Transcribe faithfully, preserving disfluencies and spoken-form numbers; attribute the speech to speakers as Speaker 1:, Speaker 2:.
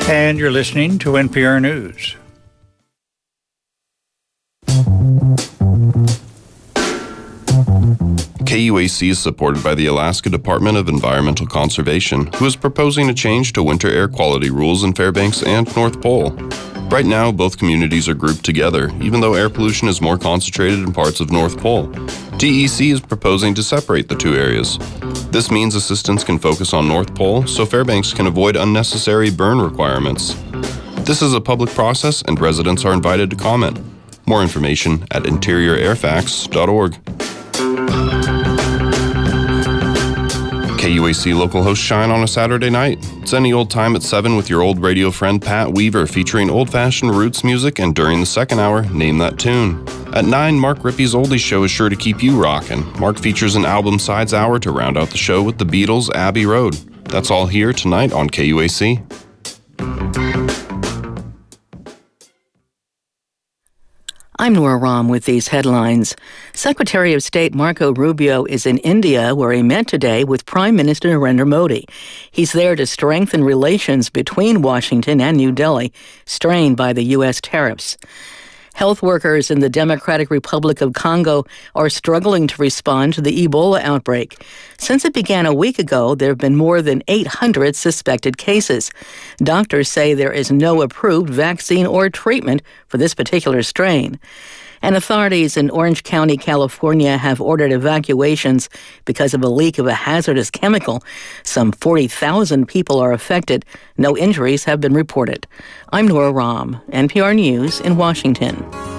Speaker 1: And you're listening to N P R News.
Speaker 2: K U A C is supported by the Alaska Department of Environmental Conservation, who is proposing a change to winter air quality rules in Fairbanks and North Pole. Right now, both communities are grouped together, even though air pollution is more concentrated in parts of North Pole. D E C is proposing to separate the two areas. This means assistance can focus on North Pole, so Fairbanks can avoid unnecessary burn requirements. This is a public process, and residents are invited to comment. More information at interior airfax dot org. K U A C local hosts shine on a Saturday night. It's any old time at seven with your old radio friend Pat Weaver, featuring old-fashioned roots music, and during the second hour, Name That Tune. At nine, Mark Rippey's Oldies Show is sure to keep you rockin'. Mark features an album sides hour to round out the show with the Beatles' Abbey Road. That's all here tonight on K U A C.
Speaker 3: I'm Nora Rahm with these headlines. Secretary of State Marco Rubio is in India, where he met today with Prime Minister Narendra Modi. He's there to strengthen relations between Washington and New Delhi, strained by the U S tariffs. Health workers in the Democratic Republic of Congo are struggling to respond to the Ebola outbreak. Since it began a week ago, there have been more than eight hundred suspected cases. Doctors say there is no approved vaccine or treatment for this particular strain. And authorities in Orange County, California, have ordered evacuations because of a leak of a hazardous chemical. Some forty thousand people are affected. No injuries have been reported. I'm Nora Rahm, N P R News in Washington.